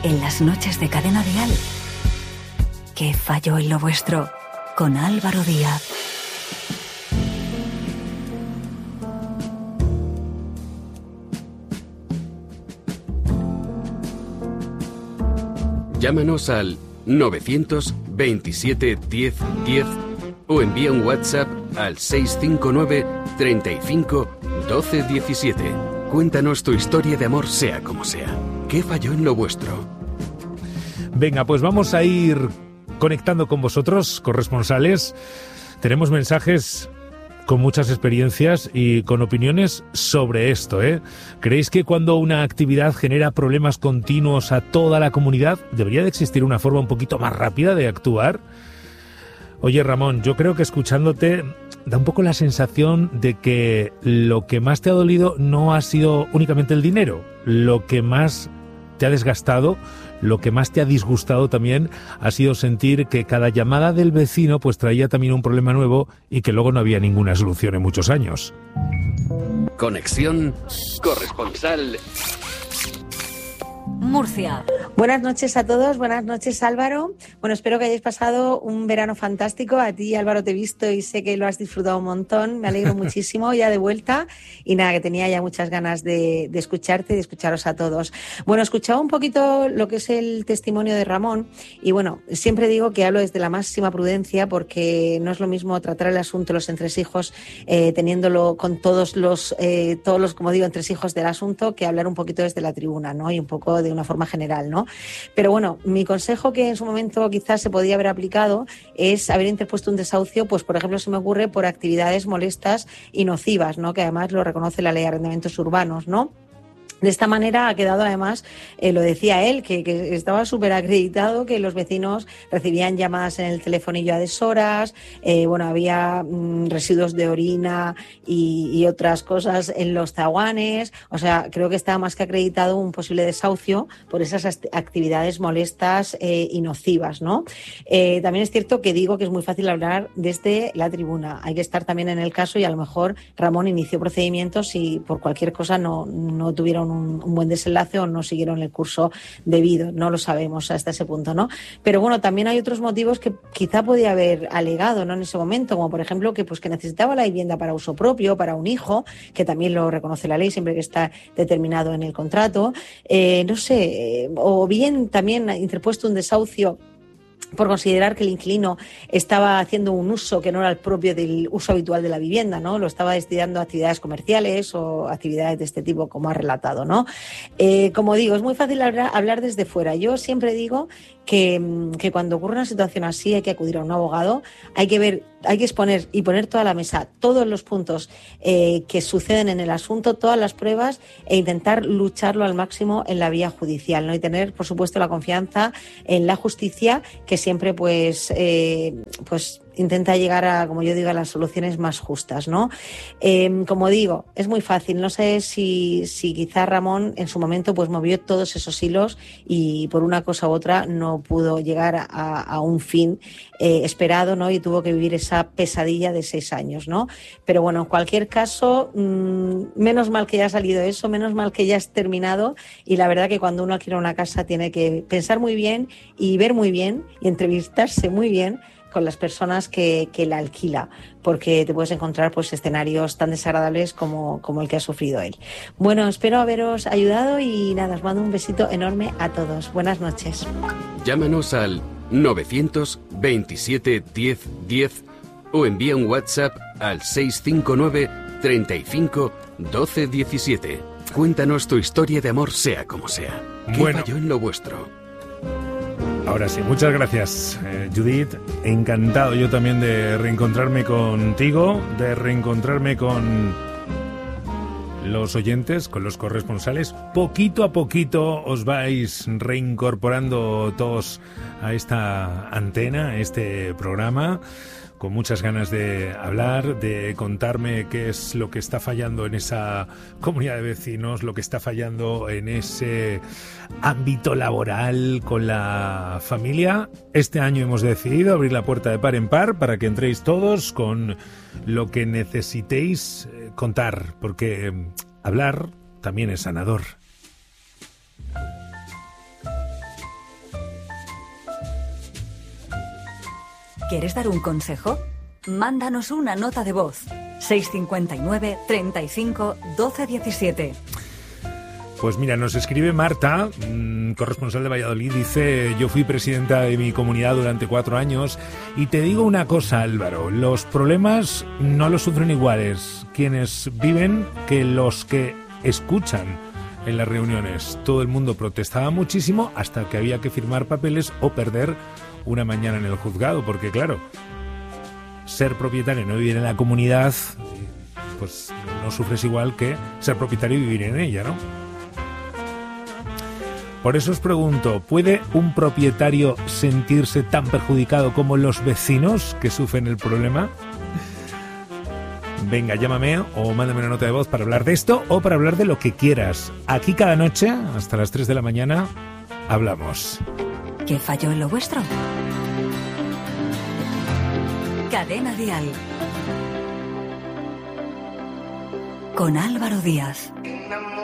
en las noches de Cadena Dial. ¿Qué falló en lo vuestro? Con Álvaro Díaz. Llámanos al 927 10 10 o envía un WhatsApp al 659 35 12 17. Cuéntanos tu historia de amor, sea como sea. ¿Qué falló en lo vuestro? Venga, pues vamos a ir conectando con vosotros, corresponsales. Tenemos mensajes con muchas experiencias y con opiniones sobre esto, ¿eh? ¿Creéis que cuando una actividad genera problemas continuos a toda la comunidad, debería de existir una forma un poquito más rápida de actuar? Oye, Ramón, yo creo que escuchándote da un poco la sensación de que lo que más te ha dolido no ha sido únicamente el dinero. Lo que más te ha desgastado, lo que más te ha disgustado también ha sido sentir que cada llamada del vecino pues traía también un problema nuevo y que luego no había ninguna solución en muchos años. Conexión corresponsal Murcia. Buenas noches a todos, buenas noches Álvaro. Bueno, espero que hayáis pasado un verano fantástico. A ti, Álvaro, te he visto y sé que lo has disfrutado un montón. Me alegro muchísimo ya de vuelta y nada, que tenía ya muchas ganas de escucharte y de escucharos a todos. Bueno, escuchaba un poquito lo que es el testimonio de Ramón y bueno, siempre digo que hablo desde la máxima prudencia porque no es lo mismo tratar el asunto de los entresijos teniéndolo con todos los, como digo, entresijos del asunto que hablar un poquito desde la tribuna, ¿no? Y un poco de una forma general, ¿no? Pero bueno, mi consejo que en su momento quizás se podía haber aplicado es haber interpuesto un desahucio, pues por ejemplo se me ocurre por actividades molestas y nocivas, ¿no? Que además lo reconoce la Ley de Arrendamientos Urbanos, ¿no? De esta manera ha quedado además, lo decía él, que estaba súper acreditado, que los vecinos recibían llamadas en el telefonillo a deshoras, bueno, había residuos de orina y otras cosas en los zaguanes, o sea, creo que estaba más que acreditado un posible desahucio por esas actividades molestas y nocivas, ¿no? También es cierto que digo que es muy fácil hablar desde la tribuna, hay que estar también en el caso y a lo mejor Ramón inició procedimientos y por cualquier cosa no tuvieron un buen desenlace o no siguieron el curso debido, no lo sabemos hasta ese punto, ¿no? Pero bueno, también hay otros motivos que quizá podía haber alegado, ¿no? En ese momento, como por ejemplo que necesitaba la vivienda para uso propio, para un hijo, que también lo reconoce la ley siempre que está determinado en el contrato, no sé, o bien también ha interpuesto un desahucio por considerar que el inquilino estaba haciendo un uso que no era el propio del uso habitual de la vivienda, ¿no? Lo estaba destinando a actividades comerciales o actividades de este tipo, como ha relatado, ¿no? Como digo, es muy fácil hablar desde fuera. Yo siempre digo que cuando ocurre una situación así hay que acudir a un abogado, hay que exponer y poner toda la mesa, todos los puntos que suceden en el asunto, todas las pruebas e intentar lucharlo al máximo en la vía judicial, ¿no? Y tener, por supuesto, la confianza en la justicia, que siempre pues intenta llegar a, como yo digo, a las soluciones más justas, ¿no? Como digo, es muy fácil. No sé si quizá Ramón en su momento pues movió todos esos hilos y por una cosa u otra no pudo llegar a un fin esperado, ¿no? Y tuvo que vivir esa pesadilla de 6 años, ¿no? Pero bueno, en cualquier caso, menos mal que ya ha salido eso, menos mal que ya has terminado y la verdad que cuando uno alquila una casa tiene que pensar muy bien y ver muy bien y entrevistarse muy bien con las personas que la alquila, porque te puedes encontrar pues escenarios tan desagradables como el que ha sufrido él. Bueno, espero haberos ayudado y nada, os mando un besito enorme a todos. Buenas noches. Llámanos al 927 10 10 o envía un WhatsApp al 659 35 12 17. Cuéntanos tu historia de amor, sea como sea. ¿Qué falló en lo vuestro? Ahora sí, muchas gracias, Judith. Encantado yo también de reencontrarme contigo, de reencontrarme con los oyentes, con los corresponsales. Poquito a poquito os vais reincorporando todos a esta antena, a este programa, con muchas ganas de hablar, de contarme qué es lo que está fallando en esa comunidad de vecinos, lo que está fallando en ese ámbito laboral con la familia. Este año hemos decidido abrir la puerta de par en par para que entréis todos con lo que necesitéis contar, porque hablar también es sanador. ¿Quieres dar un consejo? Mándanos una nota de voz. 659 35 12 17. Pues mira, nos escribe Marta, corresponsal de Valladolid, dice: yo fui presidenta de mi comunidad durante 4 años y te digo una cosa, Álvaro, los problemas no los sufren iguales quienes viven que los que escuchan en las reuniones. Todo el mundo protestaba muchísimo hasta que había que firmar papeles o perder una mañana en el juzgado, porque claro, ser propietario y no vivir en la comunidad, pues no sufres igual que ser propietario y vivir en ella, ¿no? Por eso os pregunto, ¿puede un propietario sentirse tan perjudicado como los vecinos que sufren el problema? Venga, llámame o mándame una nota de voz para hablar de esto o para hablar de lo que quieras. Aquí cada noche, hasta las 3 de la mañana, hablamos. ¿Qué falló en lo vuestro? Cadena Dial. Con Álvaro Díaz.